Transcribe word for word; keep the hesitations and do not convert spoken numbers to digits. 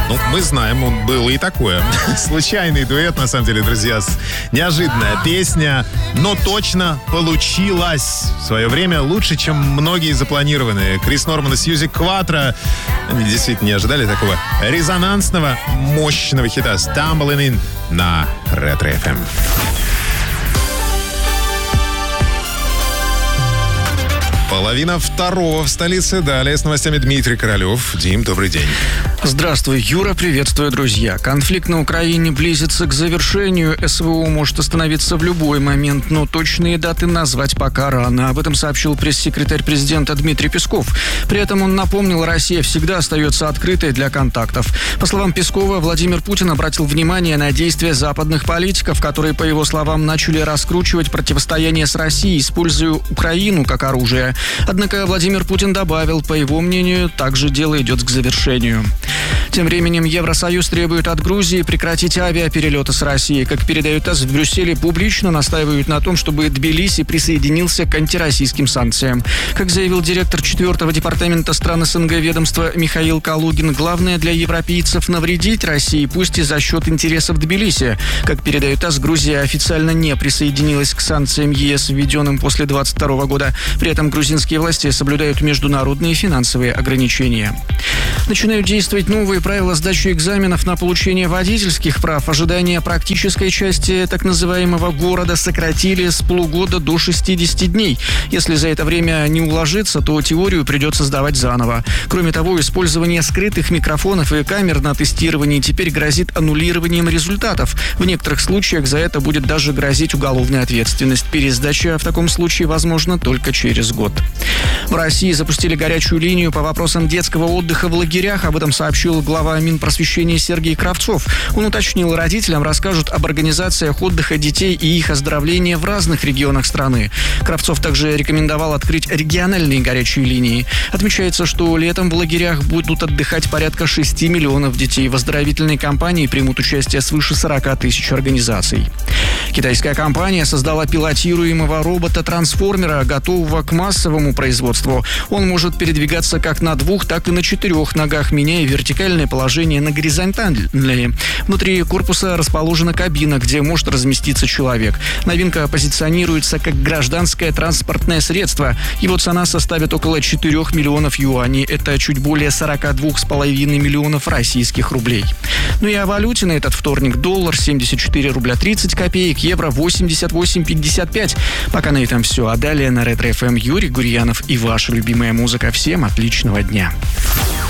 Ну, мы знаем, он был и такое. Случайный дуэт, на самом деле, друзья. Неожиданная песня, но точно получилась в свое время лучше, чем многие запланированные. Крис Норман и Сьюзи Кватро действительно не ожидали такого резонансного, мощного хита «Stumbling In» на Ретро эф эм. Половина второго в столице. Далее с новостями Дмитрий Королев. Дим, добрый день. Здравствуй, Юра. Приветствую, друзья. Конфликт на Украине близится к завершению. СВО может остановиться в любой момент, но точные даты назвать пока рано. Об этом сообщил пресс-секретарь президента Дмитрий Песков. При этом он напомнил, Россия всегда остается открытой для контактов. По словам Пескова, Владимир Путин обратил внимание на действия западных политиков, которые, по его словам, начали раскручивать противостояние с Россией, используя Украину как оружие. Однако Владимир Путин добавил, по его мнению, также дело идет к завершению. Тем временем Евросоюз требует от Грузии прекратить авиаперелеты с Россией. Как передают ТАСС, в Брюсселе публично настаивают на том, чтобы Тбилиси присоединился к антироссийским санкциям. Как заявил директор четвертого департамента стран СНГ ведомства Михаил Калугин, главное для европейцев навредить России, пусть и за счет интересов Тбилиси. Как передают ТАСС, Грузия официально не присоединилась к санкциям ЕС, введенным после двадцать второго года. При этом грузинские власти соблюдают международные финансовые ограничения. Начинают действовать новые правила сдачи экзаменов на получение водительских прав. Ожидание практической части так называемого города сократили с полугода до шестидесяти дней. Если за это время не уложиться, то теорию придется сдавать заново. Кроме того, использование скрытых микрофонов и камер на тестировании теперь грозит аннулированием результатов. В некоторых случаях за это будет даже грозить уголовная ответственность. Пересдача в таком случае возможна только через год. В России запустили горячую линию по вопросам детского отдыха в лагерях. Об этом сообщил глава Минпросвещения Сергей Кравцов. Он уточнил, родителям расскажут об организациях отдыха детей и их оздоровлении в разных регионах страны. Кравцов также рекомендовал открыть региональные горячие линии. Отмечается, что летом в лагерях будут отдыхать порядка шести миллионов детей. В оздоровительной кампании примут участие свыше сорока тысяч организаций. Китайская компания создала пилотируемого робота-трансформера, готового к массовому производству. Он может передвигаться как на двух, так и на четырех ногах, меняя вертикальное положение на горизонтальное. Внутри корпуса расположена кабина, где может разместиться человек. Новинка позиционируется как гражданское транспортное средство. Его цена составит около четырёх миллионов юаней. Это чуть более сорока двух с половиной миллионов российских рублей. Ну и о валюте на этот вторник: доллар семьдесят четыре рубля тридцать копеек, евро восемьдесят восемь пятьдесят пять. Пока на этом все. А далее на Ретро эф эм Юрий Гурьянов и ваша любимая музыка. Всем отличного дня.